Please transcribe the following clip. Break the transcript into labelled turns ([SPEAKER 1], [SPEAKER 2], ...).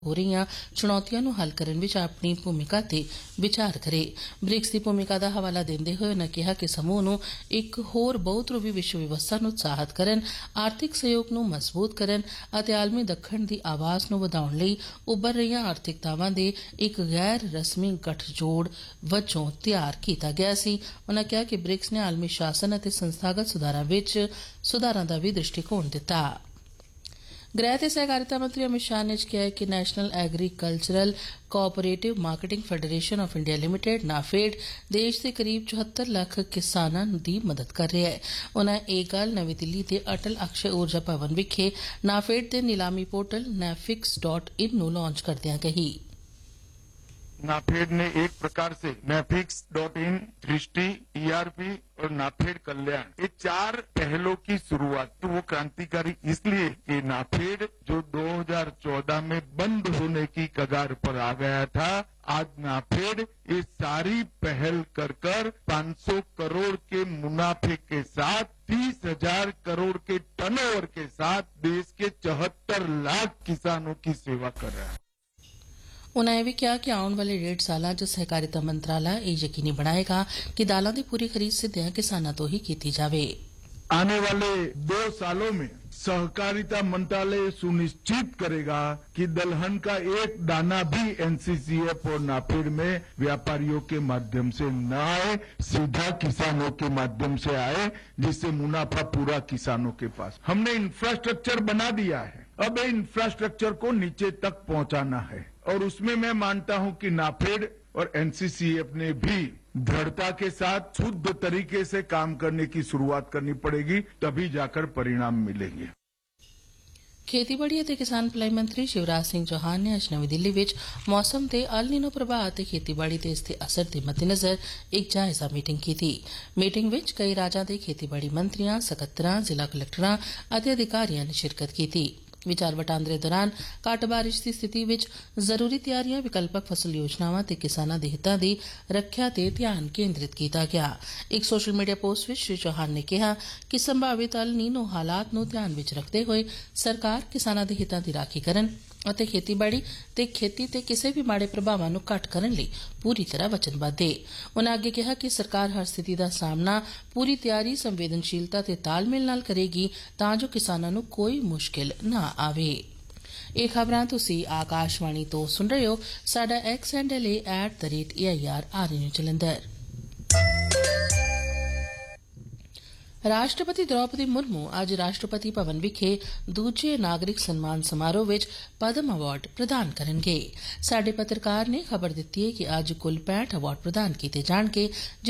[SPEAKER 1] हो रही चुनौतियां नूं हल करन विच अपनी भूमिका ते विचार करे। ब्रिक्स दी भूमिका दा हवाला देंदे होए उन्होंने कहा कि समूह नूं इक होर बहुध्रुवी विश्व व्यवस्था नूं उत्साहित करन, आर्थिक सहयोग नूं मजबूत करन अते आलमी दक्खण दी आवाज नूं वधाउण लई उभर रहीआं आर्थिकतावां दे इक गैर रस्मी गठजोड़ वजों तैयार कीता गया सी। उन्होंने कहा कि ब्रिक्स ने आलमी शासन अते संस्थागत सुधारां विच सुधारां दा भी दृष्टिकोण दिता। गृह ते सहकारिता मंत्री अमित शाह ने कहा है कि national agricultural cooperative marketing federation of India limited NAFED देश के करीब 74 लाख किसानां दी मदद कर रहा है। उन्हें एक गल नवी दिल्ली के अटल अक्षय ऊर्जा भवन विखे नाफेड के नीलामी पोर्टल nafix.in नूं लॉन्च करदियां कही।
[SPEAKER 2] नाफेड ने एक प्रकार से nafix.in, दृष्टि, ERP और नाफेड कल्याण ये 4 पहलों की शुरुआत। तो वो क्रांतिकारी इसलिए कि नाफेड जो 2014 में बंद होने की कगार पर आ गया था, आज नाफेड ये सारी पहल कर 500 करोड़ के मुनाफे के साथ 30,000 करोड़ के टर्नओवर के साथ देश के 74 लाख किसानों की सेवा कर रहा है।
[SPEAKER 1] उन्होंने भी कहा कि आने वाले 1.5 साल च सहकारिता मंत्रालय ये यकीनी बनाएगा कि दालों की पूरी खरीद सीधे किसानों तो ही की जाए।
[SPEAKER 3] आने वाले 2 सालों में सहकारिता मंत्रालय सुनिश्चित करेगा कि दलहन का एक दाना भी एनसीसीएफ और नाफेड में व्यापारियों के माध्यम से न आए, सीधा किसानों के माध्यम से आए, जिससे मुनाफा पूरा किसानों के पास। हमने इंफ्रास्ट्रक्चर बना दिया है, अब इंफ्रास्ट्रक्चर को नीचे तक पहुंचाना है और उसमें मैं मानता हूं कि नाफेड और एनसीसीएफ ने भी दृढ़ता के साथ शुद्ध तरीके से काम करने की शुरुआत करनी पड़ेगी, तभी जाकर परिणाम मिलेंगे।
[SPEAKER 1] खेतीबाड़ी ਅਤੇ किसान भलाई मंत्री शिवराज सिंह चौहान ने अज नवी दिल्ली विच मौसम ते अल नीनो प्रभाव ते खेतीबाड़ी ते इसदे असर दे मद्देनजर एक जायजा मीटिंग कीती। मीटिंग विच कई राज्यां दे खेतीबाड़ी मंत्रियां, सकत्तरां, जिला कलैक्टरां अते अधिकारियां ने शिरकत कीती। विचार वटांदरे दौरान घट्ट बारिश की स्थिति विच जरूरी तैयारियां, विकल्पक फसल योजनावां ते किसानां दे हितां दी रक्षा ते ध्यान केंद्रित किया गया। एक social media post which Shri Chauhan ने कहा कि संभावित अल नीनो हालात नूं ध्यान विच रखदे होए सरकार किसानां दे हितां दी राखी करन ਅਤੇ ਖੇਤੀਬਾੜੀ ਤੇ खेती ਤੇ ਕਿਸੇ ਵੀ ਮਾੜੇ ਪ੍ਰਭਾਵਾਂ ਨੂੰ ਘੱਟ ਕਰਨ ਲਈ ਪੂਰੀ ਤਰ੍ਹਾਂ ਵਚਨਬੱਧ ਹੈ। ਉਨ੍ਹਾਂ ਅੱਗੇ ਕਿਹਾ ਕਿ ਸਰਕਾਰ ਹਰ ਸਥਿਤੀ ਦਾ ਸਾਹਮਣਾ ਪੂਰੀ ਤਿਆਰੀ, ਸੰਵੇਦਨਸ਼ੀਲਤਾ ਤੇ ਤਾਲਮੇਲ ਨਾਲ ਕਰੇਗੀ ਤਾਂ ਜੋ ਕਿਸਾਨਾਂ ਨੂੰ ਕੋਈ ਮੁਸ਼ਕਿਲ ਨਾ ਆਵੇ। ਇਹ ਖਬਰਾਂ ਤੁਸੀਂ ਆਕਾਸ਼ਵਾਣੀ ਤੋਂ ਸੁਣ ਰਹੇ ਹੋ। ਸਾਡਾ ਐਕਸ ਹੈਂਡਲ ਹੈ @AIR ਜਲੰਧਰ। राष्ट्रपति द्रौपदी मुर्मू अज राष्ट्रपति भवन विखे दूजे नागरिक सम्मान समारोह विच पद्म अवार्ड प्रदान करनगे। साडे पत्रकार ने खबर दित्ती है कि अज कुल 65 अवार्ड प्रदान किए जाणगे।